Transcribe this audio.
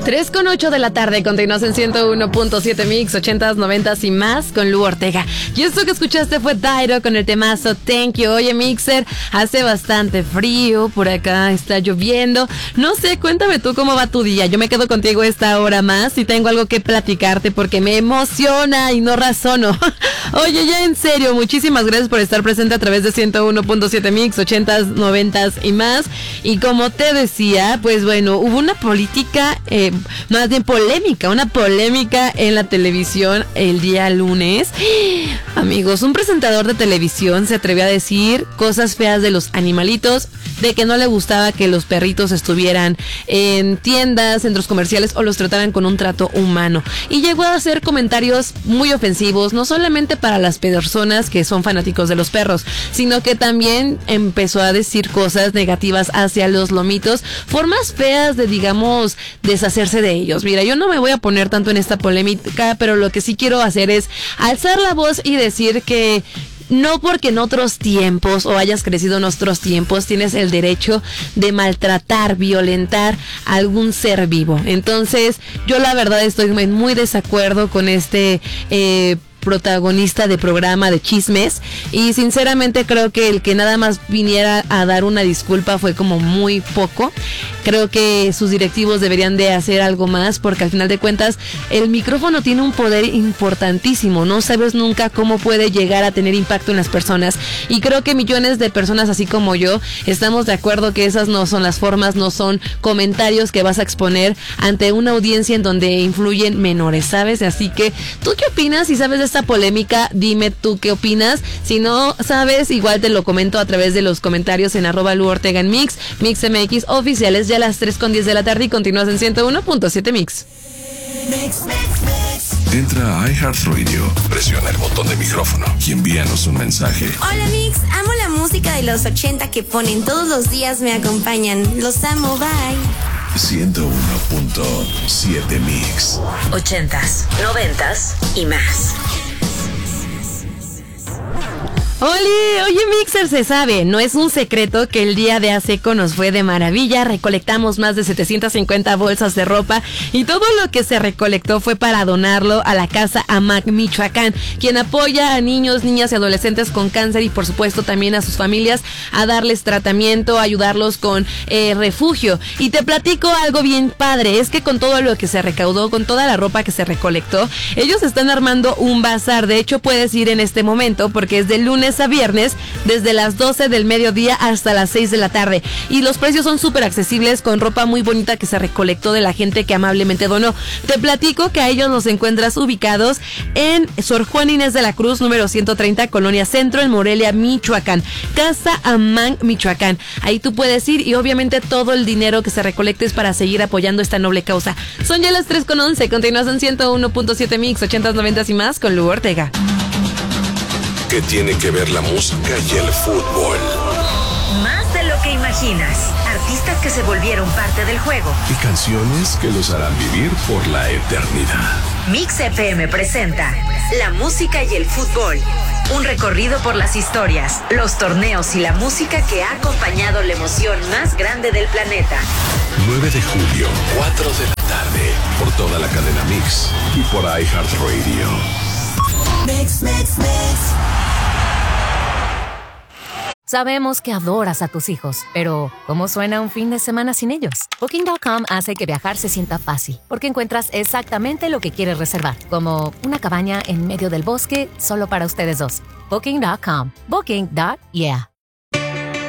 3:08 de la tarde, continúas en 101.7 Mix, 80s, 90s y más con Lu Ortega. Y esto que escuchaste fue Dairo con el temazo Thank You. Oye, Mixer, hace bastante frío, por acá está lloviendo. No sé, cuéntame tú cómo va tu día. Yo me quedo contigo esta hora más y tengo algo que platicarte porque me emociona y no razono. Oye, ya en serio, muchísimas gracias por estar presente a través de 101.7 Mix, 80s, 90s y más. Y como te decía, pues bueno, hubo una política... más bien una polémica en la televisión el día lunes. Amigos, un presentador de televisión se atrevió a decir cosas feas de los animalitos, de que no le gustaba que los perritos estuvieran en tiendas, centros comerciales o los trataran con un trato humano. Y llegó a hacer comentarios muy ofensivos, no solamente para las personas que son fanáticos de los perros, sino que también empezó a decir cosas negativas hacia los lomitos, formas feas de, digamos, deshacerse de ellos. Mira, yo no me voy a poner tanto en esta polémica, pero lo que sí quiero hacer es alzar la voz y decir que no porque en otros tiempos o hayas crecido en otros tiempos tienes el derecho de maltratar, violentar a algún ser vivo. Entonces, yo la verdad estoy en muy desacuerdo con este protagonista de programa de chismes y sinceramente creo que el que nada más viniera a dar una disculpa fue como muy poco. Creo que sus directivos deberían de hacer algo más porque al final de cuentas el micrófono tiene un poder importantísimo, no sabes nunca cómo puede llegar a tener impacto en las personas y creo que millones de personas así como yo estamos de acuerdo que esas no son las formas, no son comentarios que vas a exponer ante una audiencia en donde influyen menores, ¿sabes? Así que, ¿tú qué opinas? Si sabes de esta polémica, dime tú qué opinas. Si no sabes, igual te lo comento a través de los comentarios en @LuOrtega en Mix, MixMX oficiales, ya a las 3:10 de la tarde y continúas en 101.7 Mix. Entra a iHeartRadio, presiona el botón de micrófono y envíanos un mensaje. Hola Mix, amo la música de los 80 que ponen todos los días, me acompañan. Los amo, bye. 101.7 Mix. 80s, 90s y más. Oye Mixer, se sabe, no es un secreto que el día de ASECO nos fue de maravilla, recolectamos más de 750 bolsas de ropa y todo lo que se recolectó fue para donarlo a la Casa AMAC Michoacán, quien apoya a niños, niñas y adolescentes con cáncer y por supuesto también a sus familias a darles tratamiento, a ayudarlos con refugio. Y te platico algo bien padre, es que con todo lo que se recaudó, con toda la ropa que se recolectó, ellos están armando un bazar. De hecho puedes ir en este momento porque es de lunes a viernes desde las 12 del mediodía hasta las 6 de la tarde y los precios son súper accesibles con ropa muy bonita que se recolectó de la gente que amablemente donó. Te platico que a ellos los encuentras ubicados en Sor Juana Inés de la Cruz número 130, Colonia Centro, en Morelia, Michoacán, Casa AMAC Michoacán. Ahí tú puedes ir y obviamente todo el dinero que se recolecte es para seguir apoyando esta noble causa. Son ya las 3:11, continúas en 101.7 Mix, 80s, 90s y más con Lu Ortega. ¿Qué tiene que ver la música y el fútbol? Más de lo que imaginas. Artistas que se volvieron parte del juego. Y canciones que los harán vivir por la eternidad. Mix FM presenta La música y el fútbol. Un recorrido por las historias, los torneos y la música que ha acompañado la emoción más grande del planeta. 9 de julio, 4 de la tarde. Por toda la cadena Mix y por iHeartRadio. Mix. Sabemos que adoras a tus hijos, pero ¿cómo suena un fin de semana sin ellos? Booking.com hace que viajar se sienta fácil, porque encuentras exactamente lo que quieres reservar, como una cabaña en medio del bosque solo para ustedes dos. Booking.com. Booking.yeah.